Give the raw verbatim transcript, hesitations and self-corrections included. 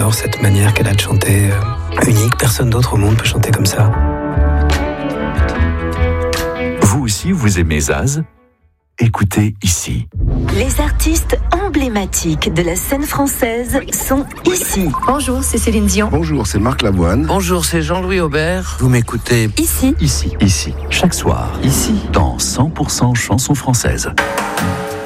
j'adore cette manière qu'elle a de chanter, euh, unique. Personne d'autre au monde peut chanter comme ça. Vous aussi, vous aimez Zaz ? Écoutez ici. Les artistes emblématiques de la scène française sont ici. Bonjour, c'est Céline Dion. Bonjour, c'est Marc Lavoine. Bonjour, c'est Jean-Louis Aubert. Vous m'écoutez Ici. Ici, ici, chaque soir, ici, dans cent pour cent chansons françaises.